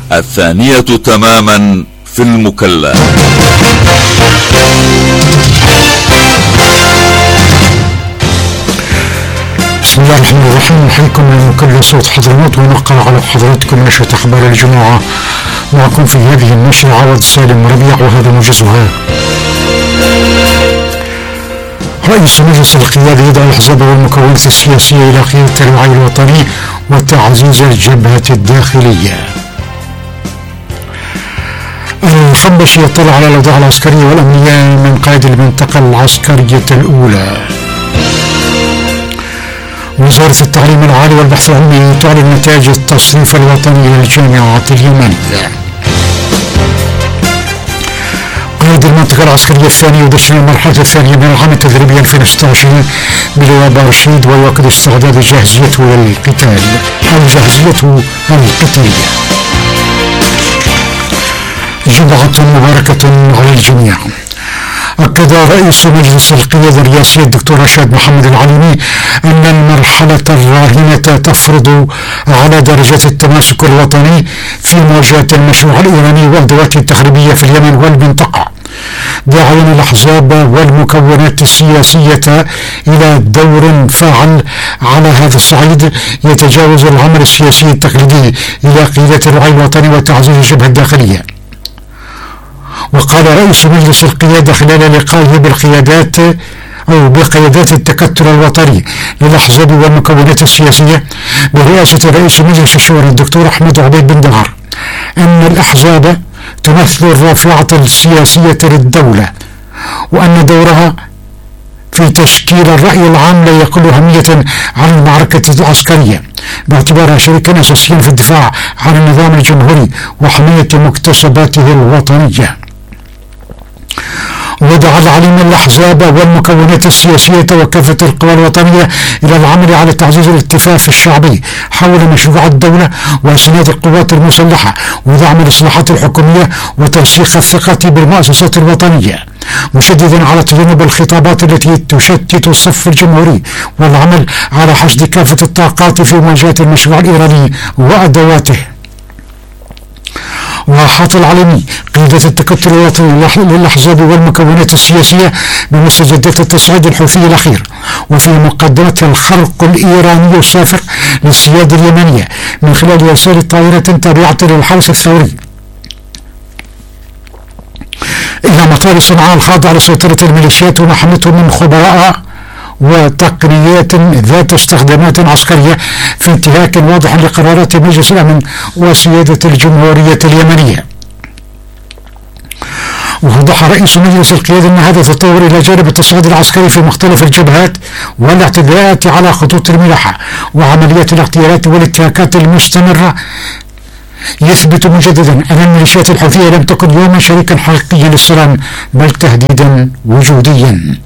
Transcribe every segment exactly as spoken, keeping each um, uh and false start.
الثانية تماما في المكلا. بسم الله الرحمن الرحيم. نحييكم من كل صوت حضرموت ونقرأ على حضراتكم نشرة أخبار الجمعة. معكم في هذه النشرة عوض سالم ربيع وهذا موجزها. رئيس مجلس القيادة يدعو الأحزاب والمكونات السياسية إلى قيادة الوعي الوطني وتعزيز الجبهة الداخلية. الخنبشي يطلع على الأوضاع العسكرية والأمنية من قائد المنطقة العسكرية الأولى. وزارة التعليم العالي والبحث العلمي تعلن نتائج التصنيف الوطني للجامعات اليمنية. قائد المنطقة العسكرية الثانية يدشن المرحلة الثانية من العام التدريبي ألفين وستة وعشرين بلواء بارشيد ويؤكد استعداد جاهزيته للقتال أو جاهزيته القتالية. جمعة مباركة على الجميع. أكد رئيس مجلس القيادة الرئاسي الدكتور رشاد محمد العليمي أن المرحلة الراهنة تفرض على درجة التماسك الوطني في مواجهة المشروع الإيراني وأدواته التخريبية في اليمن والمنطقة، داعيا الأحزاب والمكونات السياسية إلى دور فاعل على هذا الصعيد يتجاوز العمل السياسي التقليدي إلى قيادة الوعي الوطني وتعزيز الجبهة الداخلية. وقال رئيس مجلس القيادة خلال لقائه بالقيادات أو بقيادات التكتل الوطني للأحزاب والمكونات السياسية برئاسة رئيس مجلس الشورى الدكتور أحمد عبيد بن دغر أن الأحزاب تمثل الرافعة السياسية للدولة، وأن دورها في تشكيل الرأي العام لا يقل أهمية عن المعركة العسكرية باعتبارها شريكا أساسيا في الدفاع عن النظام الجمهوري وحماية مكتسباته الوطنية. ودعا العليم الأحزاب والمكونات السياسية وكافة القوى الوطنية إلى العمل على تعزيز الالتفاف الشعبي حول مشروع الدولة وإسناد القوات المسلحة ودعم الإصلاحات الحكومية وترسيخ الثقة بالمؤسسات الوطنية، مشددا على تجنب الخطابات التي تشتت الصف الجمهوري والعمل على حشد كافة الطاقات في مواجهة المشروع الإيراني وأدواته. وأحاط العليمي قيادة التكتل الوطني للأحزاب والمكونات السياسية بمستجدات التصعيد الحوثي الأخير، وفي مقدمة الخرق الإيراني السافر للسيادة اليمنية من خلال إرسال طائرة تابعة للحرس الثوري إلى مطار صنعاء الخاضع لسيطرة الميليشيات ومحمته من خبراء وتقنيات ذات استخدامات عسكرية في انتهاك واضح لقرارات مجلس الأمن وسيادة الجمهورية اليمنية. ووضح رئيس مجلس القيادة أن هذا تطور إلى جانب التصعيد العسكري في مختلف الجبهات والاعتداءات على خطوط الملاحة وعمليات الاغتيالات والانتهاكات المستمرة يثبت مجددا أن الميليشيات الحوثية لم تكن يوما شريكا حقيقيا للسلام بل تهديدا وجوديا.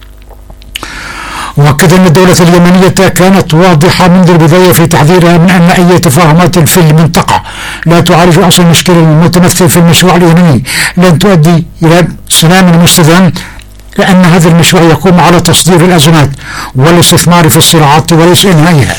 وأكد أن الدولة اليمنية كانت واضحة منذ البداية في تحذيرها من أن أي تفاهمات في المنطقة لا تعالج أصل المشكلة المتمثل في المشروع الإيراني لن تؤدي إلى سلام مستدام، لأن هذا المشروع يقوم على تصدير الأزمات والاستثمار في الصراعات وليس إنهائها.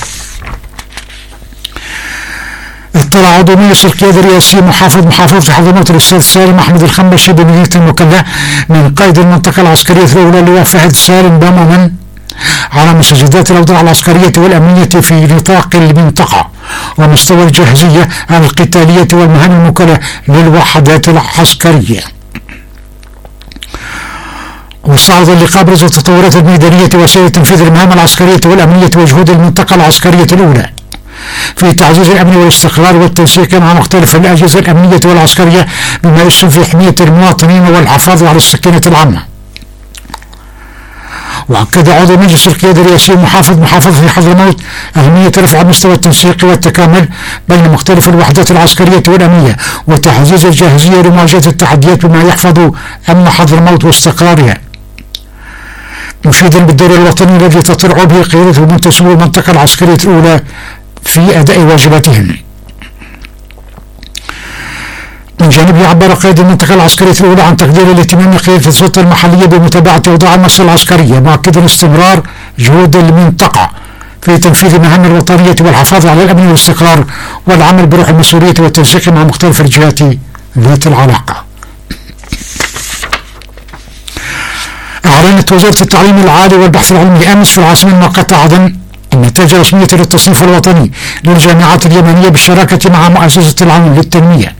اطلع عضو مجلس القيادة الرئاسي محافظ محافظة حضرموت الأستاذ سالم أحمد الخنبشي بمدينة المكلا من قائد المنطقة العسكرية الأولى اللواء فهد سالم بامومن على مستجدات الأوضاع العسكرية والأمنية في نطاق المنطقة ومستوى الجاهزية القتالية والمهام الموكلة للوحدات العسكرية. واستعرض اللقاء أبرز التطورات الميدانية وسائل تنفيذ المهام العسكرية والأمنية وجهود المنطقة العسكرية الأولى في تعزيز الأمن والاستقرار والتنسيق مع مختلف الأجهزة الأمنية والعسكرية بما يسهم في حماية المواطنين والحفاظ على السكينة العامة. وأكد عضو مجلس القيادة الرئاسي محافظ محافظة حضرموت أهمية رفع مستوى التنسيق والتكامل بين مختلف الوحدات العسكرية والأمنية وتعزيز الجاهزية لمواجهة التحديات بما يحفظ أمن حضرموت واستقرارها، مشيدا بالدور الوطني الذي تطلع به قيادة ومنتسبو المنطقة العسكرية الأولى في أداء واجباتهم. من جانبه عبر قائد المنطقة العسكرية الأولى عن تقدير الاهتمام قيادة السلطة المحلية بمتابعة أوضاع المسألة العسكرية، مؤكدا استمرار جهود المنطقة في تنفيذ المهام الوطنية والحفاظ على الأمن والاستقرار والعمل بروح المسؤولية والتنسيق مع مختلف الجهات ذات العلاقة. أعلنت وزارة التعليم العالي والبحث العلمي أمس في العاصمة المؤقتة عدن النتائج الرسمية للتصنيف الوطني للجامعات اليمنية بالشراكة مع مؤسسة العون للتنمية.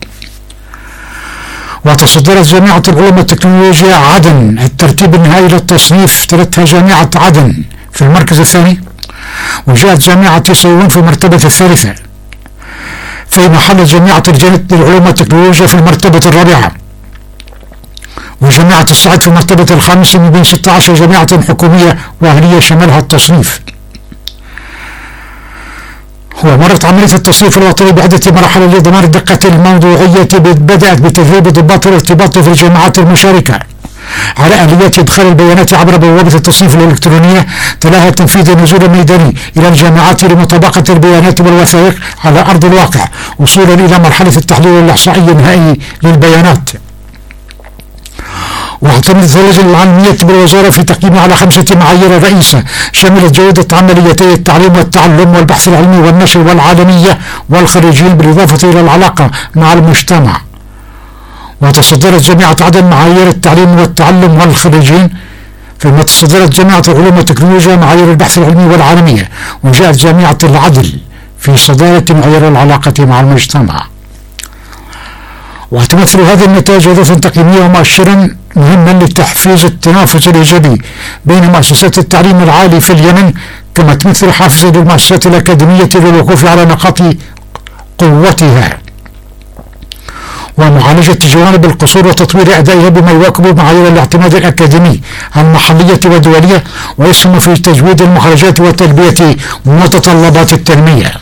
وتصدرت جامعة العلوم والتكنولوجيا عدن الترتيب النهائي للتصنيف، تلتها جامعة عدن في المركز الثاني، وجاءت جامعة صيون في المرتبة الثالثة، فيما حلت جامعة الجنة للعلوم والتكنولوجيا في المرتبة الرابعة، وجامعة الصعيد في المرتبة الخامسة من بين ستة عشر جامعة حكومية وأهلية شملها التصنيف. ومرت عملية التصنيف الوطني بعدة مراحل لضمان الدقة الموضوعية، بدأت بتدريب ضباط الارتباط في الجامعات المشاركة على آليات إدخال البيانات عبر بوابة التصنيف الإلكترونية، تلاها تنفيذ النزول الميداني إلى الجامعات لمطابقة البيانات والوثائق على أرض الواقع وصولا إلى مرحلة التحليل الإحصائي النهائي للبيانات. واعتمدت اللجنة العلمية بالوزارة في تقييمها على خمسة معايير رئيسة شملت جودة عمليتي التعليم والتعلم والبحث العلمي والنشر والعالمية والخريجين، بالإضافة إلى العلاقة مع المجتمع. وتصدرت جامعة عدن معايير التعليم والتعلم والخريجين، فيما تصدرت جامعة العلوم والتكنولوجيا معايير البحث العلمي والعالمية، وجاءت جامعة العدل في صدارة معايير العلاقة مع المجتمع. وتمثل هذه النتائج إضافة تقييمية ومؤشرا مهما لتحفيز التنافس الإيجابي بين مؤسسات التعليم العالي في اليمن، كما تمثل حافزا للمؤسسات الأكاديمية للوقوف على نقاط قوتها ومعالجة جوانب القصور وتطوير أدائها بما يواكب معايير الاعتماد الأكاديمي المحلية والدولية، ويسهم في تجويد المخرجات وتلبية متطلبات التنمية.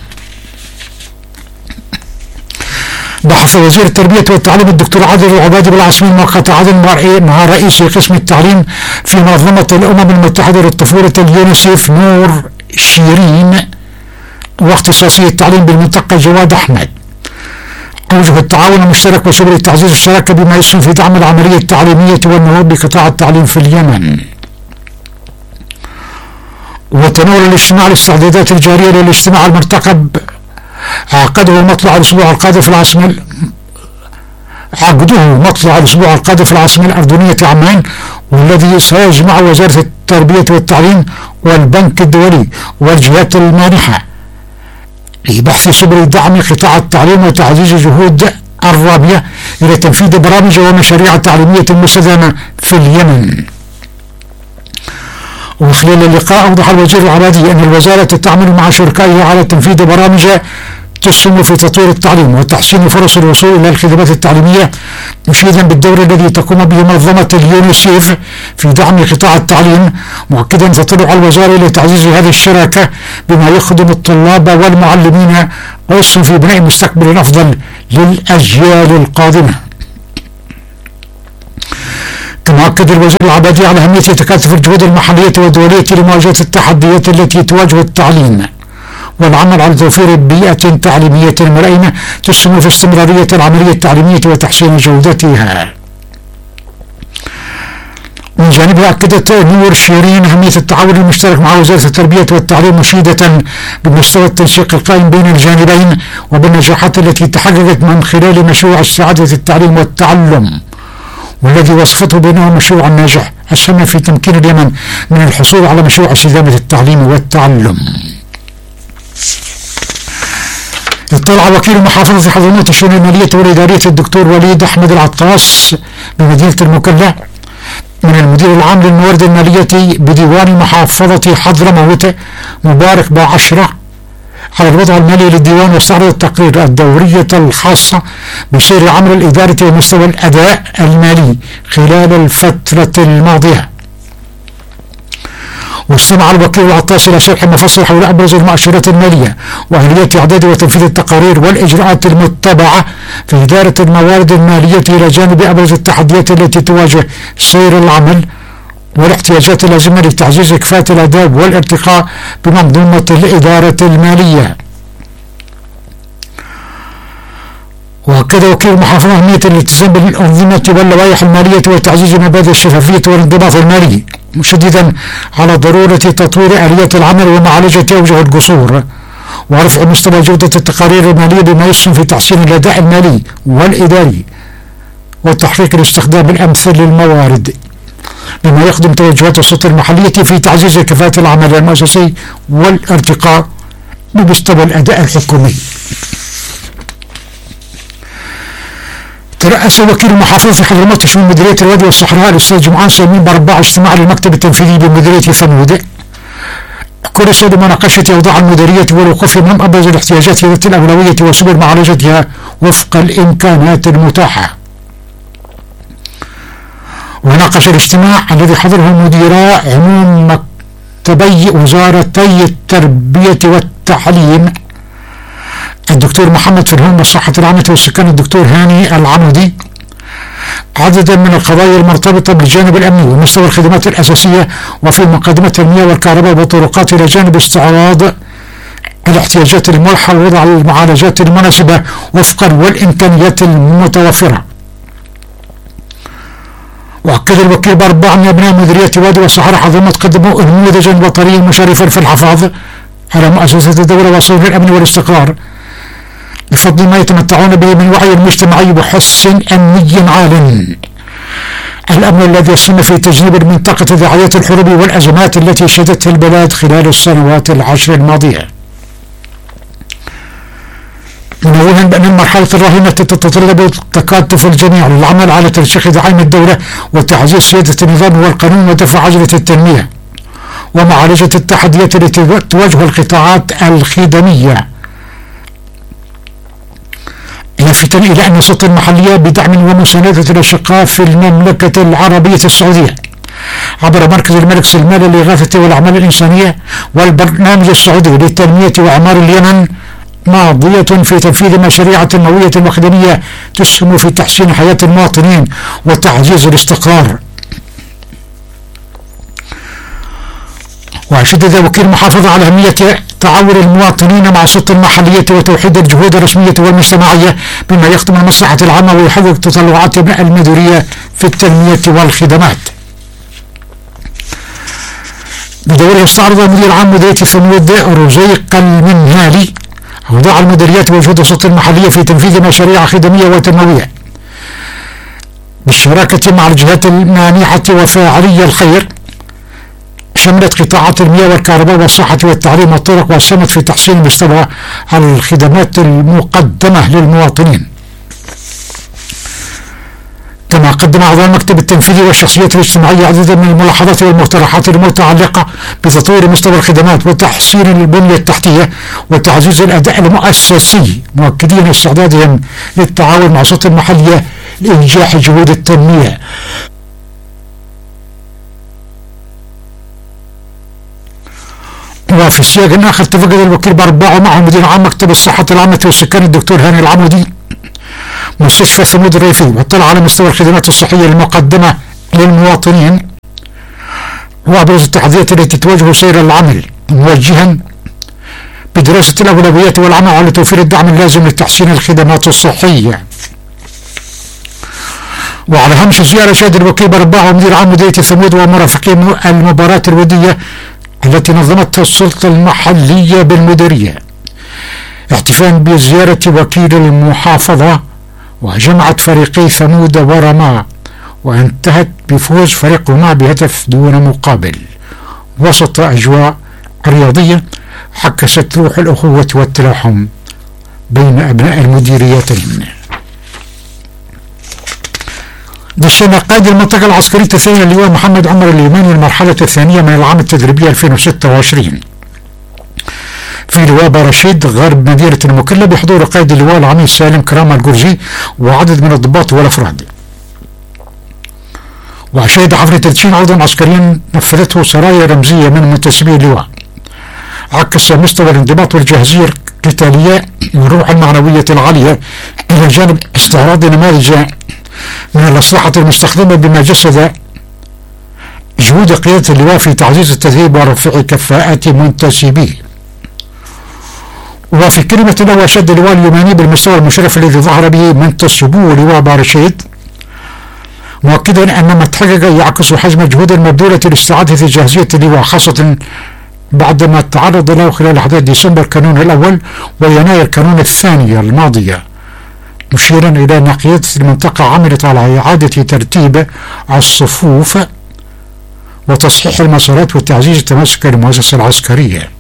بحث وزير التربية والتعليم الدكتور عادل العبادي بالعاصمة المؤقتة عدن مع رئيس قسم التعليم في منظمة الأمم المتحدة للطفولة اليونيسيف نور شيرين واختصاصي التعليم بالمنطقة جواد أحمد أوجه التعاون المشترك وسبل تعزيز الشراكة بما يسهم في دعم العملية التعليمية والنهوض بقطاع التعليم في اليمن. وتناول الاجتماع الاستعدادات الجارية للاجتماع المرتقب عقده مطلع الأسبوع القادم في العاصمة عقده مطلع الأسبوع القادم في العاصمة الأردنية عمان، والذي سيجمع وزارة التربية والتعليم والبنك الدولي والجهات المانحة لبحث سبل دعم قطاع التعليم وتعزيز جهود الرابية إلى تنفيذ برامج ومشاريع تعليمية مستدامة في اليمن. وخلال اللقاء أوضح الوزير العبادي أن الوزارة تعمل مع شركائها على تنفيذ برامج تسهم في تطوير التعليم وتحسين فرص الوصول إلى الخدمات التعليمية، مشيدا بالدور الذي تقوم به منظمة اليونيسيف في دعم قطاع التعليم، مؤكدا تطلع الوزارة لتعزيز هذه الشراكة بما يخدم الطلاب والمعلمين ويسهم في بناء مستقبل أفضل للأجيال القادمة. كما أكد الوزير العبادي على أهمية تكاتف الجهود المحلية والدولية لمواجهة التحديات التي تواجه التعليم والعمل على توفير بيئة تعليمية ملائمة تسهم في استمرارية العملية التعليمية وتحسين جودتها. من جانبها أكدت نور شيرين أهمية التعاون المشترك مع وزارة التربية والتعليم، مشيدة بمستوى التنسيق القائم بين الجانبين وبالنجاحات التي تحققت من خلال مشروع استعادة التعليم والتعلم، والذي وصفته بأنه مشروع ناجح أسهم في تمكين اليمن من الحصول على مشروع استدامة التعليم والتعلم. اطلع وكيل محافظة حضرموت الشؤون المالية والإدارية الدكتور وليد أحمد العطاس بمدينة المكلا من المدير العام للموارد المالية بديوان محافظة حضرموت مبارك بعشرة على الوضع المالي للديوان، واستعرض التقرير الدورية الخاصة بسير عمل الإدارة ومستوى الأداء المالي خلال الفترة الماضية. واستمع الوكيل العطاس إلى شرح مفصل حول أبرز المؤشرات المالية وآليات إعداد وتنفيذ التقارير والإجراءات المتبعة في إدارة الموارد المالية، إلى جانب أبرز التحديات التي تواجه سير العمل والاحتياجات اللازمة لتعزيز كفاءة الأداء والارتقاء بمنظومة الإدارة المالية. وأكد وكيل المحافظة أهمية الالتزام بالأنظمة واللوائح المالية وتعزيز مبادئ الشفافية والانضباط المالي مشددا على ضرورة تطوير آليات العمل ومعالجة أوجه القصور ورفع مستوى جودة التقارير المالية بما يسهم في تحسين الأداء المالي والإداري وتحقيق الاستخدام الأمثل للموارد، بما يخدم توجهات السلطة المحلية في تعزيز كفاءة العمل المؤسسي والارتقاء بمستوى الأداء الحكومي. ترأس وكيل محافظة حضرموت شؤون مديرية الوادي والصحراء الأستاذ جمعان سليمان بارباع اجتماع للمكتب التنفيذي بمديرية ثمود كرس لمناقشة أوضاع المديرية والوقوف أمام أبرز الاحتياجات ذات الأولوية وسبل معالجتها وفق الإمكانات المتاحة. وناقش الاجتماع الذي حضره المديراء عموم مكتبي وزارتي التربية والتعليم الدكتور محمد فرهون والصحة العامة والسكان الدكتور هاني العمودي عددا من القضايا المرتبطة بالجانب الأمني ومستوى الخدمات الأساسية وفي مقدمة المياه والكهرباء والطرقات إلى جانب استعراض الاحتياجات الملحة ووضع المعالجات المناسبة وفقا والإمكانيات المتوفرة. وأكد الوكيل بارباع أن أبناء مديرية وادي والصحراء حضرموت قدموا نموذجا وطنيا مشرفا في الحفاظ على مؤسسة الدولة وصون الأمن والاستقرار بفضل ما يتمتعون به من وعي مجتمعي وحس أمني عال، الأمن الذي يسهم في تجنيب المنطقة تداعيات الحروب والأزمات التي شهدتها البلاد خلال السنوات العشر الماضية، منوها بأن المرحلة الراهنة تتطلب تكاتف الجميع للعمل على ترسيخ دعائم الدولة وتعزيز سيادة النظام والقانون ودفع عجلة التنمية ومعالجة التحديات التي تواجه القطاعات الخدمية، لافتا إلى أن السلطة المحلية بدعم ومساندة الأشقاء في المملكة العربية السعودية عبر مركز الملك سلمان للإغاثة والأعمال الإنسانية والبرنامج السعودي للتنمية وإعمار اليمن ماضية في تنفيذ مشاريع تنموية وخدمية تسهم في تحسين حياة المواطنين وتعزيز الاستقرار. وشدد وكيل المحافظة على أهمية تعاون المواطنين مع السلطة المحلية وتوحيد الجهود الرسمية والمجتمعية بما يخدم المصلحة العامة ويحقق تطلعات أبناء المديرية في التنمية والخدمات. بدوره استعرض المدير العام مديرية ثمود رزيق المنهالي أوضاع المديريات وجهود السلطة المحلية في تنفيذ مشاريع خدمية وتنموية بالشراكة مع الجهات المانحة وفاعلي الخير، شملت قطاعات المياه والكهرباء والصحة والتعليم والطرق وساهمت في تحسين مستوى الخدمات المقدمة للمواطنين. كما قدم أعضاء المكتب التنفيذي والشخصيات الاجتماعية عددا من الملاحظات والمقترحات المتعلقة بتطوير مستوى الخدمات وتحسين البنية التحتية وتعزيز الأداء المؤسسي، مؤكدين استعدادهم للتعاون مع السلطة المحلية لإنجاح جهود التنمية. وفي سياق آخر تفقد الوكيل بارباع معه مدير عام مكتب الصحة العامة والسكان الدكتور هاني العمودي مستشفى ثمود الريفي واطلع على مستوى الخدمات الصحية المقدمة للمواطنين وأبرز التحديات التي تواجه سير العمل، موجها بدراسة الأولويات والعمل على توفير الدعم اللازم لتحسين الخدمات الصحية. وعلى هامش الزيارة شهد الوكيل بارباع ومدير عام مديرية ثمود ومرافقين المباراة الودية التي نظمتها السلطة المحلية بالمديرية احتفاء بزيارة وكيل المحافظة، وجمعت فريقي ثمود ورماء وانتهت بفوز فريق رماء بهدف دون مقابل وسط أجواء رياضية عكست روح الأخوة والتلاحم بين أبناء المديريتين. دشن قائد المنطقة العسكرية الثانية اللواء محمد عمر اليماني المرحلة الثانية من العام التدريبي ألفين وستة وعشرين في لواء برشيد غرب مدينة المكلا بحضور قائد اللواء العميد سالم كرامة الجرجي وعدد من الضباط والأفراد. وشهد حفل تدشين عرضا عسكريا نفذته سرايا رمزية من منتسبي اللواء عكس مستوى الانضباط والجاهزية القتالية والروح المعنوية العالية إلى جانب استعراض نماذج من الأسلحة المستخدمة بما جسد جهود قيادة اللواء في تعزيز التدريب ورفع كفاءة منتسبيه. وفي كلمة له شد اللواء اليماني بالمستوى المشرف الذي ظهر به منتسبو لواء بارشيد مؤكدا أن ما تحقق يعكس حجم الجهود المبذولة لاستعادة جاهزية اللواء، خاصة بعدما تعرض له خلال أحداث ديسمبر كانون الأول ويناير كانون الثانية الماضية، مشيرا إلى أن قيادة المنطقة عملت على إعادة ترتيب الصفوف وتصحيح المسارات وتعزيز التماسك للمؤسسة العسكرية.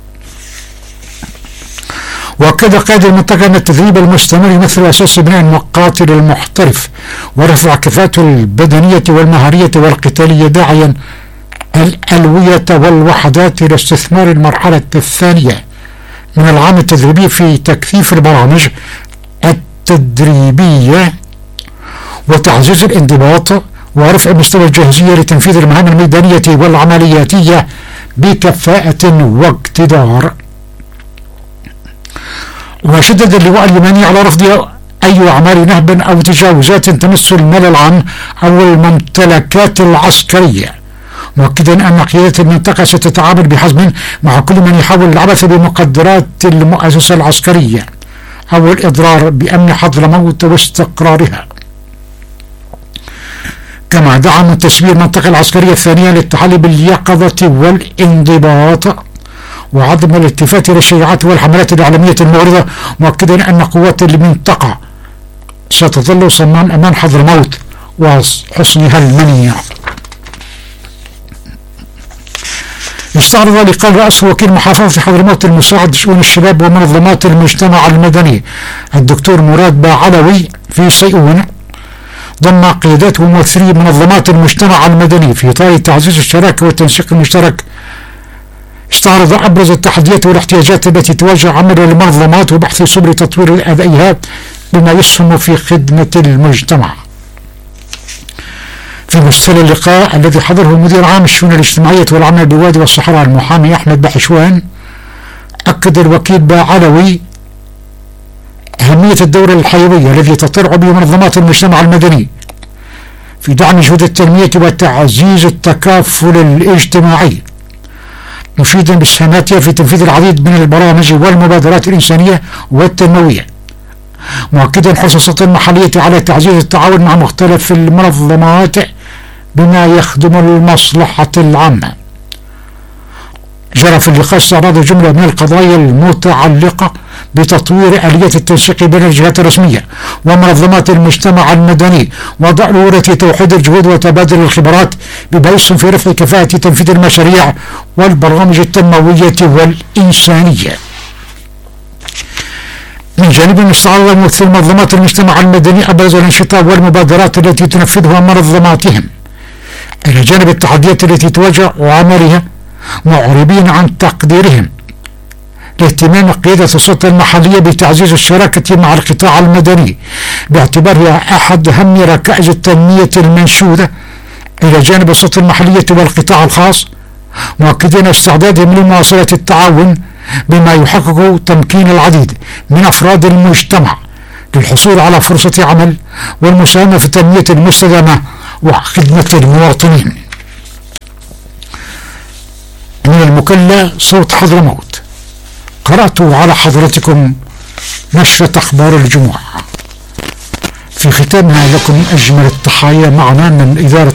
وأكد قائد المنطقة أن التدريب المستمر يمثل أساس بناء المقاتل المحترف ورفع كفاءته البدنية والمهارية والقتالية، داعيا الألوية والوحدات إلى استثمار المرحلة الثانية من العام التدريبي في تكثيف البرامج التدريبية وتعزيز الانضباط ورفع مستوى الجاهزية لتنفيذ المهام الميدانية والعملياتية بكفاءة واقتدار. وشدد اللواء اليماني على رفض أي أعمال نهب أو تجاوزات تمس المال العام أو الممتلكات العسكرية، مؤكدا أن قيادة المنطقة ستتعامل بحزم مع كل من يحاول العبث بمقدرات المؤسسة العسكرية أو الإضرار بأمن حضرموت واستقرارها. كما دعم تسوير المنطقة العسكرية الثانية للتحلي باليقظة والانضباط وعدم الالتفات إلى الشائعات والحملات الإعلامية المغرضة، مؤكدا أن قوات المنطقة ستظل صمام أمان حضرموت وحصنها المنيع. استعرض لقاء رئيس وكيل محافظة حضرموت المساعد شؤون الشباب ومنظمات المجتمع المدني الدكتور مراد باعلوي في سيئون ضم قيادات وممثلي منظمات المجتمع المدني في إطار تعزيز الشراكة والتنسيق المشترك. استعرض أبرز التحديات والاحتياجات التي تواجه عمل المنظمات وبحث سبل تطوير أدائها بما يسهم في خدمة المجتمع. في مستهل اللقاء الذي حضره مدير عام الشؤون الاجتماعية والعمل بالوادي والصحراء المحامي أحمد بحشوان، أكد الوكيل باعلوي أهمية الدور الحيوي الذي تطلع به منظمات المجتمع المدني في دعم جهود التنمية وتعزيز التكافل الاجتماعي، مشيدا بإسهاماتها في تنفيذ العديد من البرامج والمبادرات الإنسانية والتنموية، مؤكدا حرص السلطة المحلية على تعزيز التعاون مع مختلف المنظمات بما يخدم المصلحة العامة. جرى في اللقاء استعراض جملة من القضايا المتعلقة بتطوير آلية التنسيق بين الجهات الرسمية ومنظمات المجتمع المدني وضرورة توحيد الجهود وتبادل الخبرات بما يسهم في رفع كفاءة تنفيذ المشاريع والبرامج التنموية والإنسانية. من جانب استعرض ممثل منظمات المجتمع المدني أبرز الأنشطة والمبادرات التي تنفذها منظماتهم إلى جانب التحديات التي تواجه عملها، معربين عن تقديرهم لاهتمام قيادة السلطة المحلية بتعزيز الشراكة مع القطاع المدني باعتبارها أحد أهم ركائز التنمية المنشودة إلى جانب السلطة المحلية والقطاع الخاص، مؤكدين استعدادهم لمواصلة التعاون بما يحقق تمكين العديد من أفراد المجتمع للحصول على فرصة عمل والمساهمة في التنمية المستدامة وخدمة المواطنين. من المكلا صوت حضرموت، قرأت على حضرتكم نشرة أخبار الجمعة. في ختامها لكم أجمل التحايا معنا من إدارة